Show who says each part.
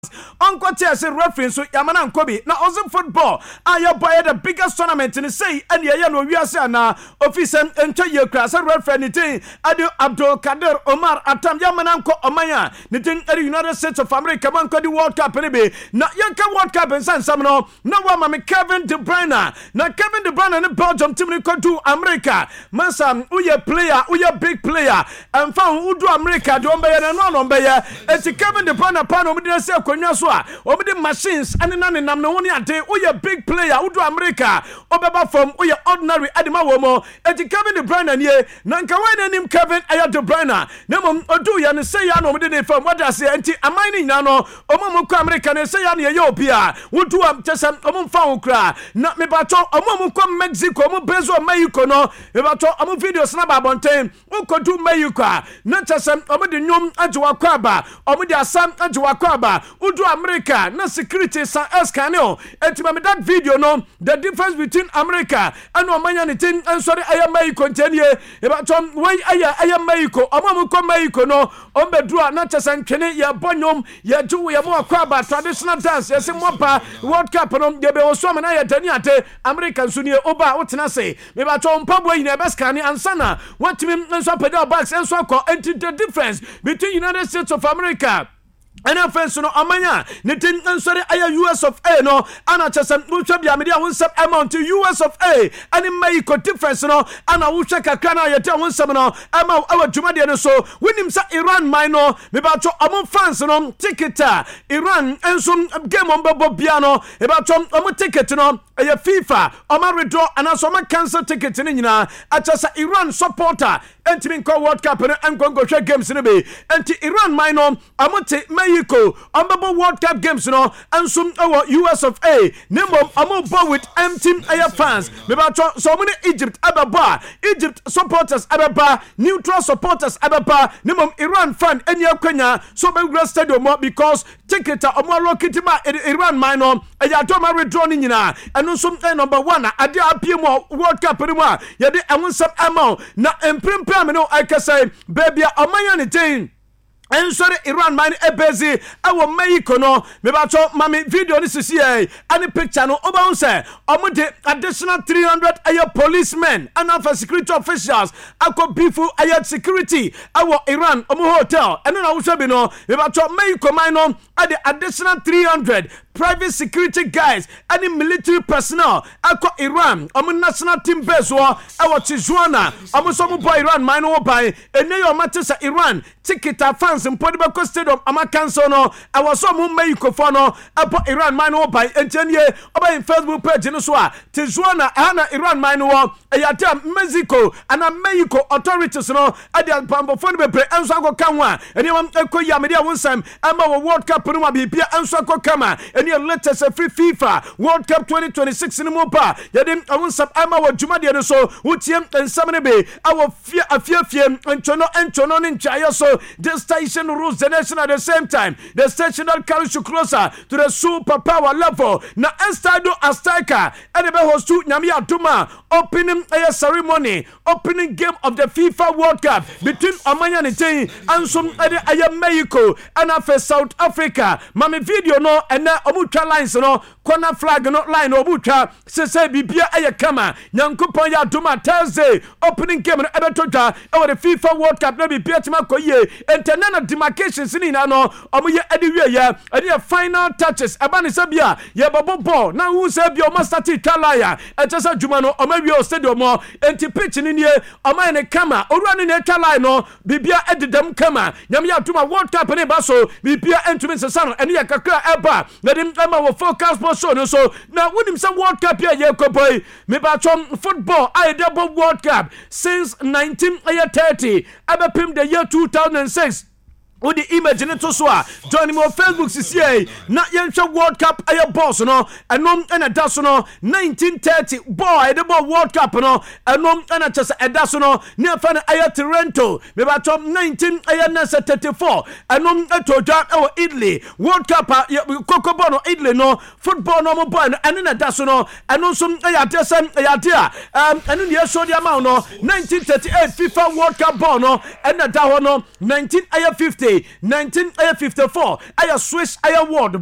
Speaker 1: Uncle Chess reference to Yamanan Kobe. Now, also football. I buy the biggest tournament in the say, and Yano Yasana, officer, and Toyo class, and reference Adu Abdul Kader Omar Atam Yamananko Omaya, the United States of America, Manko the World Cup, maybe. Not Yanka World Cup and San Samano, no one, Kevin De Bruyne. Now, Kevin De Bruyne and Belgium team to America. Massa, Uya player, Uya big player, and found Udu America, Dombaya and non Ombaya, and Kevin De Bruyne, Pano, Konyaswa, over the machines, and none in Namnonia day, Uya big player, Udu America, Obaba from Uya ordinary Adima Womo, and Kevin De Bruyne, and ye, Nankawan and him Kevin Aya De Bruyne, Namum Odu and say Yano did from what I say, anti Amani Nano, Omomuka American, and say Yana Yopia, Udu am Tessam, Omum Faukra, not me bato, Omomuka Mexico, Bezo Mayuko, no, about a video snap on time, Uko do Mayuka, not Tessam, Omadi Num Ajuakwaba, Omadi Sam Ajuakwaba. Udu America, no security San Escanio, and to that video, no, the difference between America and Omanyan and sorry, I am Mayuko continue about Tom way I am Mayuko, Omamuko Mayuko, no, Ombedua, not just and Kenny, ya bonum, ya do ya more crab, traditional dance, yes, and Wapa, World Cup, and there was some and I Daniate, American Sunia Oba, what can I say? Maybe Tom Pablo in Abascani and Sana, what to me and so pedal bags and so called, and the difference between United States of America. And offense no amanya nitin ansori aya US of A no ana chesem wuhwe bia media wonsem amount to US of A and make a difference no ana wuhwe kakra na yete wonsem no ama awa dwumade no so winim sa Iran minor me ba to amon fans no ticket Iran enso game on bebo bia no e ba to amon ticket no aya FIFA ama redraw ana so ma cancel ticket ni nyina achasa Iran supporter entimi ko World Cup no engongo hwe games ni be enti Iran minor amote Mexico, Ambabo World Cup games, no, and some our US of A. Name I'm with empty air fans. So many Egypt, Ababa, Egypt supporters, Ababa, neutral supporters, Ababa, name Iran fan, and Kenya, so many stadium because ticket or more locatima Iran minor, and Yatoma redrawn in and no some number one, I did appear more World Cup anymore. Yet I want some amount, not in Primpermino, I can say, baby, a man. And sorry, Iran mine a busy. I will make no. Me bacho mami video this is here. Any picture no obounce. Omude additional 300 air policemen and other security officials. I could be full air security. Our Iran omu hotel. And then I will say no. Me bacho make mine at the additional 300 private security guys. Any military personnel. I call Iran. Omu national team base war. Our Tijuana. Omu somu boy Iran mine wo by. And now matters Iran. Ticket fans. Mpodiba Stadium ama cancel no I was so Mexico for no about Iran mine wo by engineer oba in Facebook page no so a Tijuana ana Iran mine wo ayata Mexico and Mexico authorities no adia pambo phone be pre enso akọ kanwa eni am ekoya media wonsam ama World Cup no ma bibia enso akọ kama eni latest free FIFA World Cup 2026 ni mo pa yade wonsam ama wo dwumade no so wutiem ensam ne be awo afia enchono ne nchaye so this station rules the nation at the same time. The station that carries you closer to the superpower level. Now, Estado Azteca, and the host to Nyamia Duma, opening a ceremony, opening game of the FIFA World Cup between Omanya and some other Mexico and after South Africa. Mami video no, and now Omutra lines no, corner flag no line Omutra, Sese Bibia Ayakama, Nyankupoya Duma Thursday, opening game in Ebatota over the FIFA World Cup, maybe Piatima Koye, and Tenana demarcations in no omuye ediwe ya and your final touches abani sabia ya babo ball na who say bi o master ti kalaya etesa djuma no omawie stadium mo enti pitch ni nie oma ne kama orua ne kalaya no bibia ededam kama nyam ya tuma World Cup ne baso bibia entumi sesano ene ya kakra eba na dem ama wo focus show no so na wonim say World Cup ya yekoboy me ba chom football I double World Cup since 1930 abapim the year 2006. With the image in it so join me on Facebook CCA na yensha World Cup aye boss no enom ena daso no 1930 boy the ball World Cup no enom ena chese edaso no ne fa na aye Toronto me ba tom 1934 enom etoja e Italy World Cup kokobo no Italy no football no mo boy no ene na daso no enom so aye adesem aye adia ene ne so dia ma no 1938 FIFA World Cup ball no ena da ho no 1950 1954 ɛyɛ Swiss ɛyɛ world